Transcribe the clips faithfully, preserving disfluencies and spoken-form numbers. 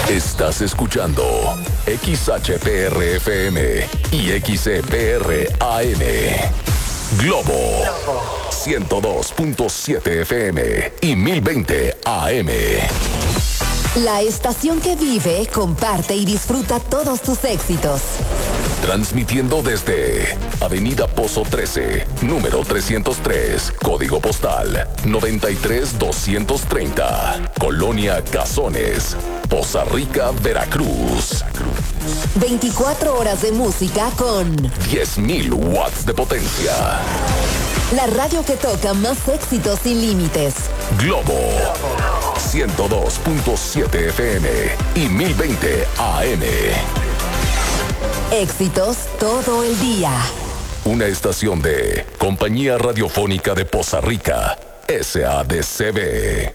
Estás escuchando X H P R F M y X E P R A M. Globo ciento dos punto siete F M y mil veinte A M. La estación que vive, comparte y disfruta todos tus éxitos. Transmitiendo desde Avenida Pozo trece, número trescientos tres, código postal noventa y tres doscientos treinta, Colonia Cazones, Poza Rica, Veracruz. veinticuatro horas de música con diez mil watts de potencia. La radio que toca más éxitos sin límites. Globo ciento dos punto siete F M y mil veinte A M. Éxitos todo el día. Una estación de Compañía Radiofónica de Poza Rica, S A D C B.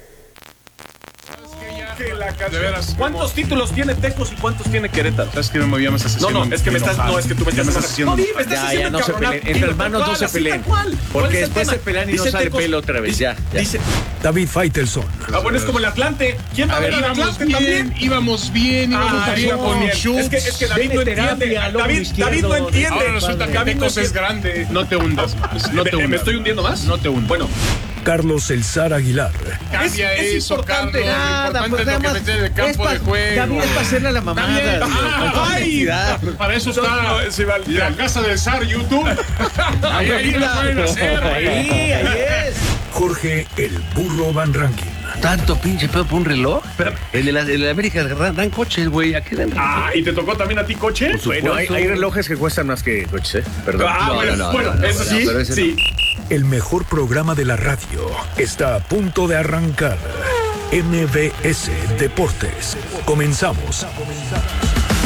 De veras, ¿cuántos títulos tiene Tecos y cuántos tiene Querétaro? Es que me movía más así. No, no, es que me estás, no, es que tú me estás haciendo. No, me estás ya, haciendo ya, no se peleen. Entre hermanos no se peleen. Porque después se pelean y no sale pelo otra vez. Ya, ya. Dice David Faitelson. Ah, bueno, es como el Atlante. ¿Quién va a ver el Atlante también? Íbamos bien, íbamos bien con Schultz. Es que, es que David no entiende. David, David no entiende. Ahora resulta que Tecos es grande. No te hundas. No te hundas. ¿Me estoy hundiendo más? No te hundas. Bueno. Carlos El Zar Aguilar. Cambia es, es eso, importante. Carlos. Nada, Lo importante pues, es lo que además, meter en el campo pa, de juego. David es para hacerle a la mamada. Ah, ¡Ay! Para eso está no, no, sí, vale. la casa del Zar YouTube. Ahí, ahí lo pueden hacer. Ahí, ahí es. Jorge El Burro Van Rankin. Tanto pinche pedo por un reloj. El de la, el de la América dan, dan coches, güey. ¿A qué dan? Ah, ¿y te tocó también a ti coche? Bueno, hay, hay relojes que cuestan más que coches, ¿eh? Perdón. Ah, no, bueno, no, no, bueno, no, no, eso no, sí, pero ese sí. no. El mejor programa de la radio está a punto de arrancar. M V S Deportes. Comenzamos.